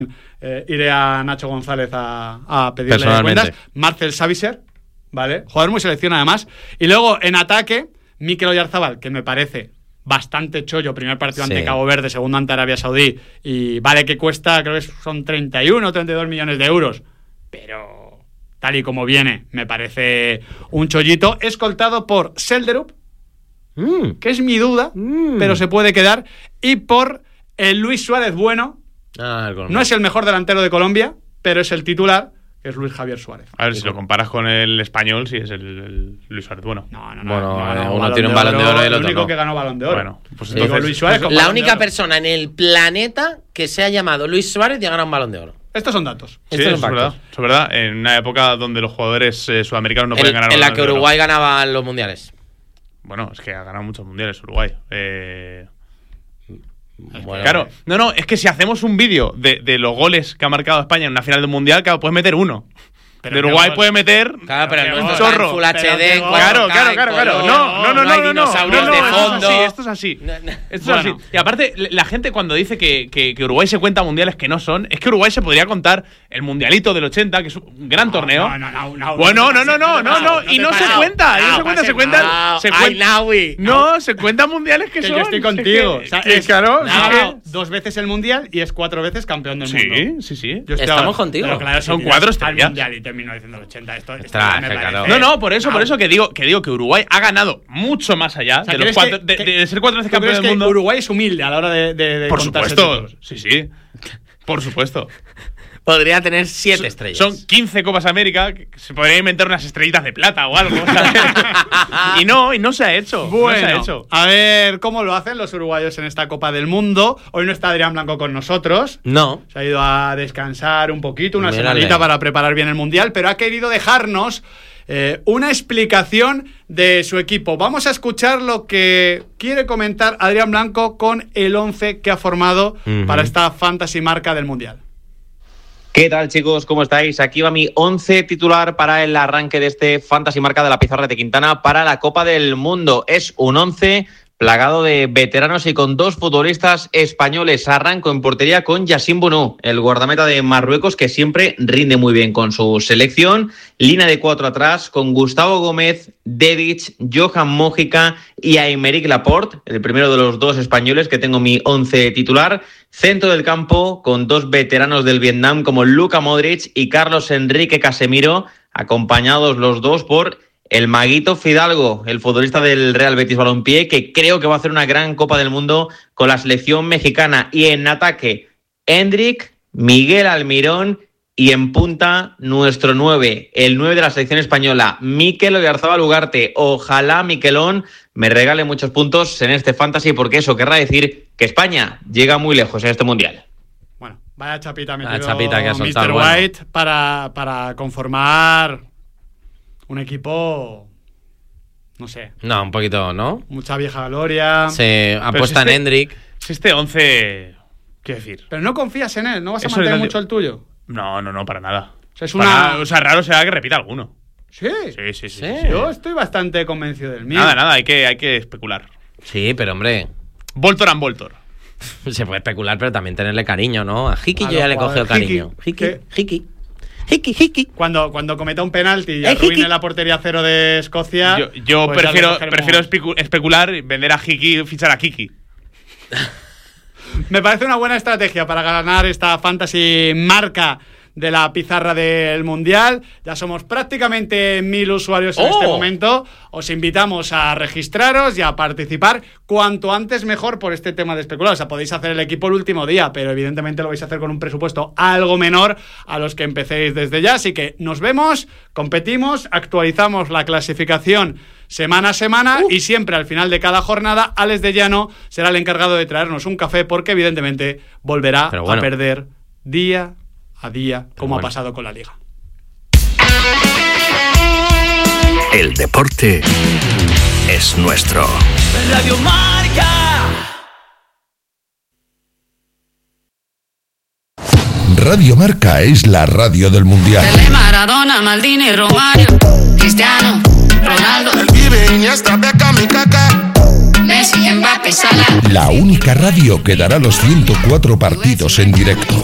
iré a Nacho González a pedirle cuentas. Marcel Saviser, ¿vale? Jugador muy selección además. Y luego en ataque, Mikel Oyarzabal, que me parece bastante chollo. Primer partido ante Cabo Verde, segundo ante Arabia Saudí. Y vale que cuesta, creo que son 31 o 32 millones de euros. Pero tal y como viene, me parece un chollito. Escoltado por Selderup, que es mi duda, pero se puede quedar. Y por el Luis Suárez Bueno. No es el mejor delantero de Colombia, pero es el titular, que es Luis Javier Suárez. A ver, si lo comparas con el español, sí es el Luis Suárez Bueno. No, uno tiene un balón de oro y el otro el único no. que ganó balón de oro. Bueno, pues entonces, Luis Suárez la única persona en el planeta que se ha llamado Luis Suárez y ha ganado un balón de oro. Estos son datos. Sí, eso es verdad. Es verdad. En una época donde los jugadores sudamericanos no pueden ganar. En la que Uruguay ganaba los mundiales. Bueno, es que ha ganado muchos mundiales Uruguay. Bueno, claro, es que si hacemos un vídeo de los goles que ha marcado España en una final del mundial, claro, puedes meter uno. Pero de Uruguay puede meter. Claro, pero el nuestro chorro. Full HD. Claro. No, esto es así. Esto es así. Y aparte, la gente cuando dice que Uruguay se cuenta mundiales que no son, es que Uruguay se podría contar el mundialito del 80, que es un gran torneo. Bueno, y no se cuenta. Se cuentan mundiales que son. Yo estoy contigo. Claro. 2 veces el mundial y es 4 veces campeón del mundo. Sí. Estamos contigo. Pero claro, son 4 estrellas. 1980 esto por eso que digo que Uruguay ha ganado mucho más allá de los 4 de ser 4 veces campeón del mundo. Uruguay es humilde a la hora de por supuesto. Sí. Por supuesto. Podría tener 7 estrellas. Son 15 Copas América. Se podría inventar unas estrellitas de plata o algo. y no se ha hecho. Bueno, a ver cómo lo hacen los uruguayos en esta Copa del Mundo. Hoy no está Adrián Blanco con nosotros. No. Se ha ido a descansar un poquito, una semanita para preparar bien el Mundial, pero ha querido dejarnos una explicación de su equipo. Vamos a escuchar lo que quiere comentar Adrián Blanco con el 11 que ha formado para esta fantasy marca del Mundial. ¿Qué tal, chicos? ¿Cómo estáis? Aquí va mi 11 titular para el arranque de este Fantasy Marca de la Pizarra de Quintana para la Copa del Mundo. Es un 11 plagado de veteranos y con 2 futbolistas españoles. Arranco en portería con Yassine Bounou, el guardameta de Marruecos, que siempre rinde muy bien con su selección. Línea de 4 atrás con Gustavo Gómez, Dedic, Johan Mójica y Aymeric Laporte, el primero de los 2 españoles que tengo mi 11 titular. Centro del campo con 2 veteranos del Vietnam como Luka Modric y Carlos Enrique Casemiro, acompañados los 2 por el Maguito Fidalgo, el futbolista del Real Betis Balompié, que creo que va a hacer una gran Copa del Mundo con la selección mexicana. Y en ataque, Hendrik, Miguel Almirón y en punta nuestro 9, el 9 de la selección española, Mikel Oyarzabal Ugarte. Ojalá Mikelón me regale muchos puntos en este fantasy, porque eso querrá decir que España llega muy lejos en este mundial. Bueno, vaya chapita que ha soltado Mr. White para conformar un equipo, no sé. No, un poquito, ¿no? Mucha vieja gloria. Se apuesta en Hendrik. Si este 11, ¿qué decir? Pero no confías en él, ¿no vas a mantener mucho el tuyo? No, para nada. O sea, raro será que repita alguno. ¿Sí? Sí. Yo estoy bastante convencido del mío. Nada, hay que especular. Sí, pero hombre, Voltor. se puede especular, pero también tenerle cariño, ¿no? A Hiki yo ya le he cogido cariño. Hiki. Cuando cometa un penalti y arruine la portería 0 de Escocia. Yo pues prefiero especular, vender a Hiki, fichar a Kiki. Me parece una buena estrategia para ganar esta fantasy marca de la pizarra del Mundial. Ya somos prácticamente 1000 usuarios en este momento. Os invitamos a registraros y a participar cuanto antes mejor por este tema de especular. O sea, podéis hacer el equipo el último día, pero evidentemente lo vais a hacer con un presupuesto algo menor a los que empecéis desde ya. Así que nos vemos, competimos, actualizamos la clasificación semana a semana y siempre al final de cada jornada Alex de Llano será el encargado de traernos un café, porque evidentemente volverá a perder día a día, como ha pasado con la Liga. El deporte es nuestro. Radio Marca. Radio Marca es la radio del Mundial. Pelé, Maradona, Maldini, Romario, Cristiano, Ronaldo, El Pibe, Iniesta, Beckham y Kaká, Messi, Mbappé, Salah. La única radio que dará los 104 partidos en directo.